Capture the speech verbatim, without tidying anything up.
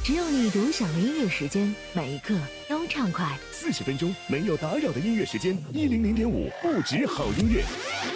只有你独享的音乐时间，每一刻都畅快。 四十分钟没有打扰的音乐时间，一零零点五不止好音乐。